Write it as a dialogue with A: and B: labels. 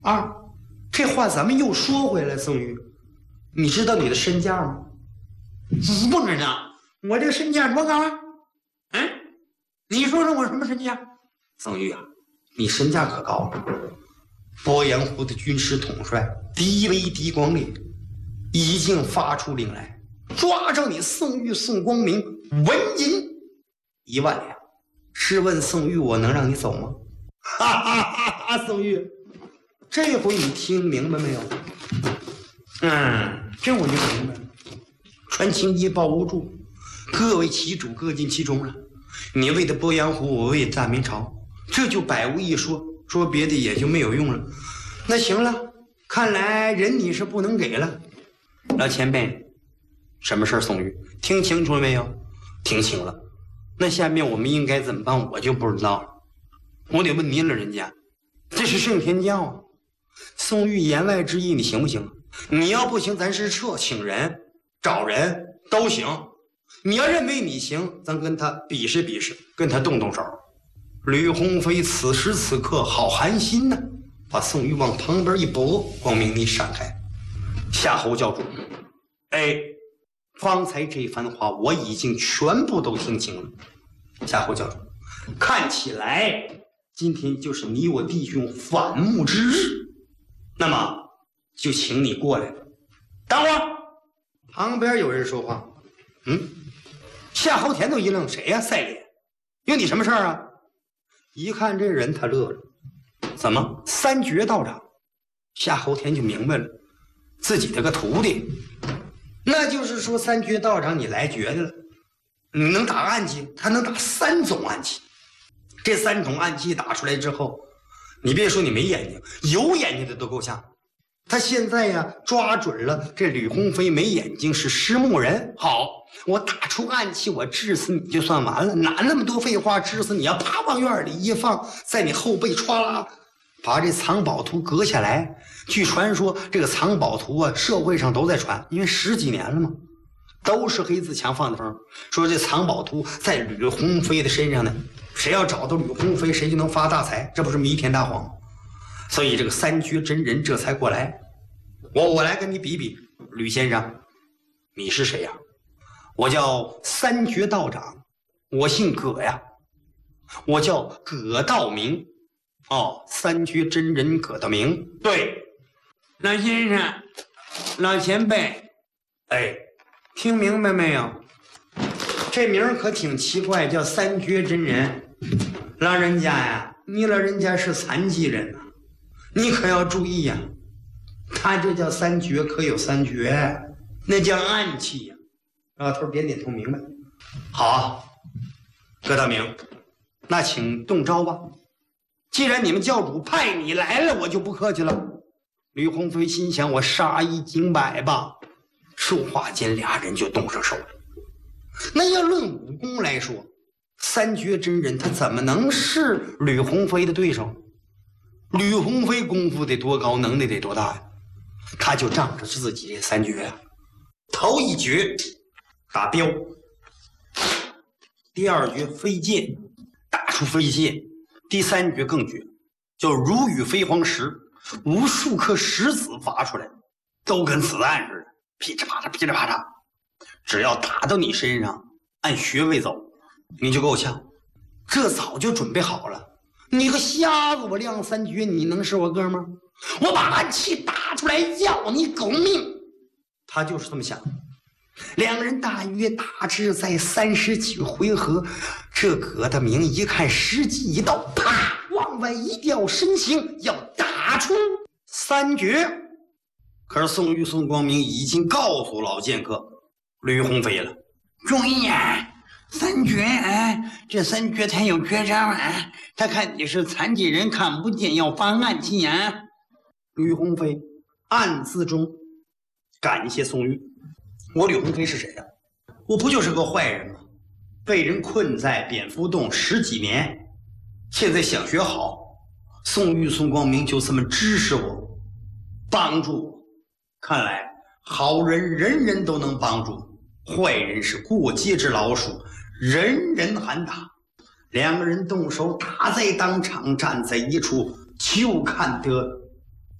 A: 啊，这话咱们又说回来，宋玉，你知道你的身价吗？
B: 不知道，我这身价多高啊？嗯，你说说我什么身价？
A: 宋玉啊，你身价可高了。鄱阳湖的军师统帅狄维、狄光烈已经发出令来，抓着你宋玉、宋光明，纹银1万两。试问宋玉，我能让你走吗？哈哈哈哈！宋玉，这回你听明白没有？这我就明白了。传情义，报无助，各为其主，各尽其忠了。你为的鄱阳湖，我为大明朝，这就百无一说，说别的也就没有用了。那行了，看来人你是不能给了。老前辈，什么事儿？宋玉，听清楚了没有？听清了。那下面我们应该怎么办？我就不知道了。我得问您了，人家这是圣天教啊。宋玉言外之意，你行不行？你要不行，咱是撤，请人、找人都行。你要认为你行，咱跟他比试比试，跟他动动手。吕鸿飞此时此刻好寒心呐，把宋玉往旁边一拨，光明你闪开。夏侯教主，方才这番话我已经全部都听清了。夏侯教主，看起来今天就是你我弟兄反目之日，那么就请你过来。等会儿，旁边有人说话。夏侯田都一愣，谁呀？赛脸，有你什么事儿啊？一看这人，他乐了。怎么三绝道长？夏侯田就明白了，自己的个徒弟，那就是说三绝道长你来绝的了。你能打暗器，他能打3种暗器。这3种暗器打出来之后，你别说你没眼睛，有眼睛的都够呛。他现在呀抓准了这吕鸿飞没眼睛是石木人。好，我打出暗器，我治死你就算完了，哪那么多废话？治死你要啪往院里一放，在你后背歘啦把这藏宝图割下来。据传说这个藏宝图啊，社会上都在传，因为10几年了嘛，都是黑字墙放的风。说这藏宝图在吕鸿飞的身上呢，谁要找到吕鸿飞，谁就能发大财，这不是弥天大谎。所以这个三绝真人这才过来。我来跟你比比，吕先生，你是谁呀？我叫三绝道长，我姓葛呀，我叫葛道明。哦，三绝真人葛道明。对，
B: 老先生，老前辈，
A: 听明白没有？这名儿可挺奇怪，叫三绝真人。老人家呀，你老人家是残疾人啊，你可要注意呀。他这叫三绝，可有3绝，那叫暗器呀。老头点点头，明白。好啊，葛道明，那请动招吧。既然你们教主派你来了，我就不客气了。吕鸿飞心想，我杀一儆百吧。说话间，俩人就动上手了。那要论武功来说，三绝真人他怎么能是吕鸿飞的对手？吕鸿飞功夫得多高，能耐得多大呀？他就仗着自己这3绝啊，头一绝打镖，第2绝飞剑，打出飞剑，第3绝更绝，叫如雨飞黄石，无数颗石子发出来，都跟子弹似的，噼里啪啦噼里啪啦，只要打到你身上，按穴位走，你就够呛。这早就准备好了。你个瞎子，我亮3绝，你能是我哥们儿？我把暗器打出来，要你狗命！他就是这么想。两人大约大致在30几回合，这葛道明一看时机一到，啪，往外一掉身形，要打出3绝。可是宋玉、宋光明已经告诉老剑客吕鸿飞了，
B: 注意啊，3绝这3绝才有绝招啊！他看你是残疾人，看不见，要发暗器啊！
A: 吕鸿飞暗自中感谢宋玉。我吕鸿飞是谁呀？我不就是个坏人吗？被人困在蝙蝠洞10几年，现在想学好，宋玉、宋光明就这么支持我，帮助我。看来好人人人都能帮助，坏人是过街之老鼠，人人喊打。两个人动手打在当场，站在一处，就看得